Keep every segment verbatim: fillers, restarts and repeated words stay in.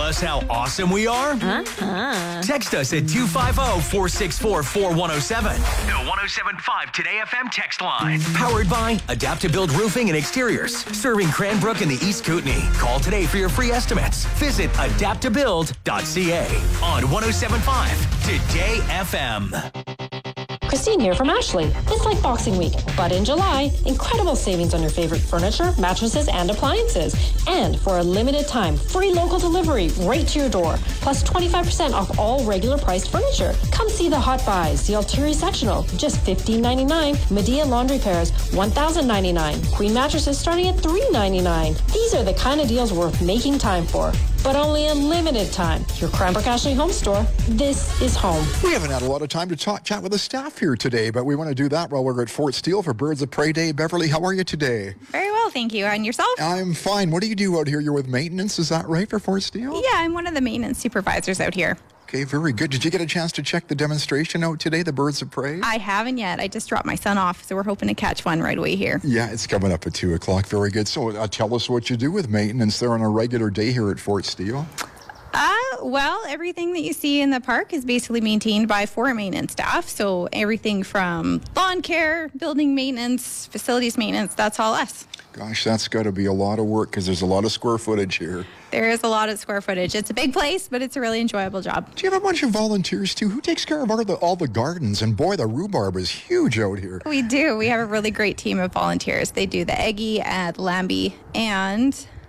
us how awesome we are? Uh-huh. Text us at two five zero, four six four, four one zero seven. The one oh seven point five Today F M text line. Powered by Adapt-to-Build Roofing and Exteriors. Serving Cranbrook and the East Kootenay. Call today for your free estimates. Visit adapt to build dot c a on one oh seven point five Today F M. Christine here from Ashley. It's like Boxing Week, but in July, incredible savings on your favorite furniture, mattresses, and appliances. And for a limited time, free local delivery right to your door, plus twenty-five percent off all regular priced furniture. Come see the hot buys, the Altieri sectional, just fifteen ninety-nine. Medea laundry pairs, one thousand ninety-nine. Queen mattresses starting at three ninety-nine. These are the kind of deals worth making time for, but only a limited time. Your Cranbrook Ashley Home Store. This is home. We haven't had a lot of time to talk, chat with the staff here today, but we want to do that while we're at Fort Steele for Birds of Prey Day. Beverly, how are you today? Very well, thank you. And yourself? I'm fine. What do you do out here? You're with maintenance, is that right, for Fort Steele? Yeah, I'm one of the maintenance supervisors out here. Okay, very good. Did you get a chance to check the demonstration out today, the Birds of Prey? I haven't yet. I just dropped my son off, so we're hoping to catch one right away here. Yeah, it's coming up at two o'clock. Very good. So uh, tell us what you do with maintenance there on a regular day here at Fort Steele. Uh, well, everything that you see in the park is basically maintained by four maintenance staff. So everything from lawn care, building maintenance, facilities maintenance, that's all us. Gosh, that's got to be a lot of work because there's a lot of square footage here. There is a lot of square footage. It's a big place, but it's a really enjoyable job. Do you have a bunch of volunteers, too? Who takes care of all the, all the gardens? And boy, the rhubarb is huge out here. We do. We have a really great team of volunteers. They do the Eggie, uh, the Lambie, and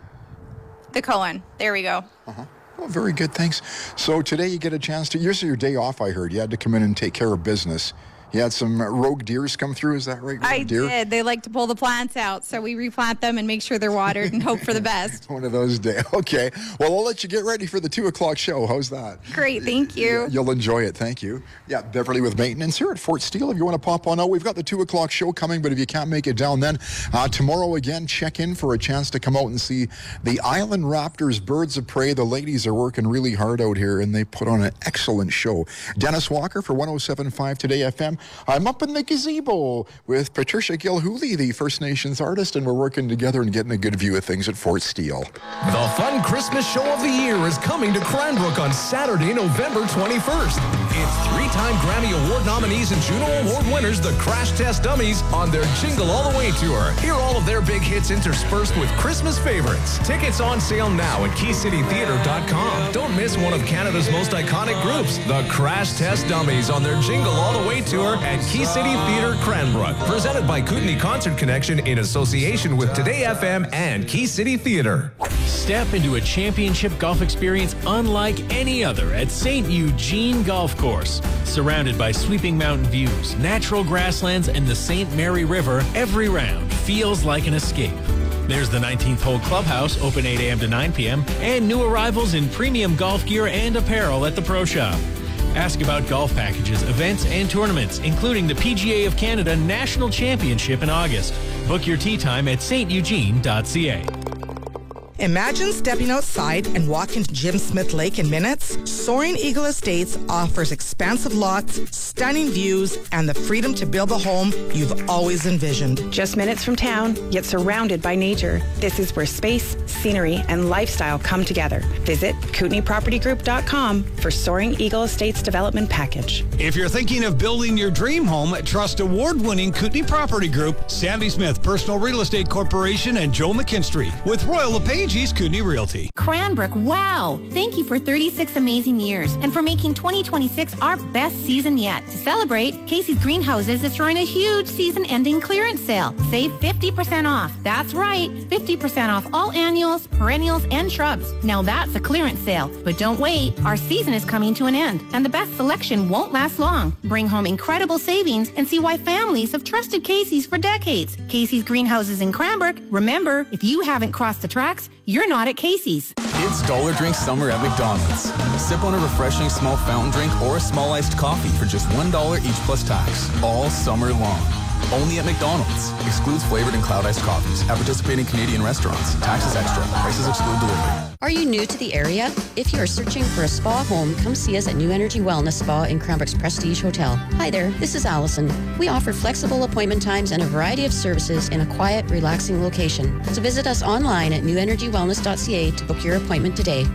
the Cohen. There we go. Uh-huh. Oh, very good, thanks. So today you get a chance to, usually your day off, I heard. You had to come in and take care of business. You had some rogue deers come through, is that right? Rogue I deer? did. They like to pull the plants out, so we replant them and make sure they're watered and hope for the best. One of those days. Okay. Well, I'll let you get ready for the two o'clock show. How's that? Great, thank you. You'll enjoy it, thank you. Yeah, Beverly with maintenance here at Fort Steele. If you want to pop on out, we've got the two o'clock show coming, but if you can't make it down then, uh, tomorrow again, check in for a chance to come out and see the Island Raptors Birds of Prey. The ladies are working really hard out here, and they put on an excellent show. Dennis Walker for one oh seven point five Today F M. I'm up in the gazebo with Patricia Gilhooly, the First Nations artist, and we're working together and getting a good view of things at Fort Steele. The fun Christmas show of the year is coming to Cranbrook on Saturday, November twenty-first. It's three-time Grammy Award nominees and Juno Award winners, the Crash Test Dummies, on their Jingle All the Way tour. Hear all of their big hits interspersed with Christmas favorites. Tickets on sale now at key city theatre dot com. Don't miss one of Canada's most iconic groups, the Crash Test Dummies, on their Jingle All the Way tour at Key City Theatre Cranbrook. Presented by Kootenay Concert Connection in association with Today F M and Key City Theatre. Step into a championship golf experience unlike any other at Saint Eugene Golf Course. Surrounded by sweeping mountain views, natural grasslands, and the Saint Mary River, every round feels like an escape. There's the nineteenth hole clubhouse, open eight a.m. to nine p.m., and new arrivals in premium golf gear and apparel at the Pro Shop. Ask about golf packages, events, and tournaments, including the P G A of Canada National Championship in August. Book your tee time at saint eugene dot c a. Imagine stepping outside and walking to Jim Smith Lake in minutes. Soaring Eagle Estates offers expansive lots, stunning views, and the freedom to build the home you've always envisioned. Just minutes from town, yet surrounded by nature. This is where space, scenery, and lifestyle come together. Visit kootenay property group dot com for Soaring Eagle Estates development package. If you're thinking of building your dream home, trust award-winning Kootenay Property Group, Sandy Smith Personal Real Estate Corporation, and Joe McKinstry with Royal LePage East Kootenay Realty. Cranbrook, wow! Thank you for thirty-six amazing years and for making twenty twenty-six our best season yet. To celebrate, Casey's Greenhouses is throwing a huge season-ending clearance sale. Save fifty percent off. That's right, fifty percent off all annuals, perennials, and shrubs. Now that's a clearance sale. But don't wait, our season is coming to an end, and the best selection won't last long. Bring home incredible savings and see why families have trusted Casey's for decades. Casey's Greenhouses in Cranbrook. Remember, if you haven't crossed the tracks, you're not at Casey's. It's Dollar Drink Summer at McDonald's. Sip on a refreshing small fountain drink or a small iced coffee for just one dollar each plus tax, all summer long. Only at McDonald's. Excludes flavored and cloud iced coffees. At participating Canadian restaurants. Taxes extra. Prices exclude delivery. Are you new to the area? If you are searching for a spa home, come see us at New Energy Wellness Spa in Cranbrook's Prestige Hotel. Hi there, this is Allison. We offer flexible appointment times and a variety of services in a quiet, relaxing location. So visit us online at new energy wellness dot c a to book your appointment today.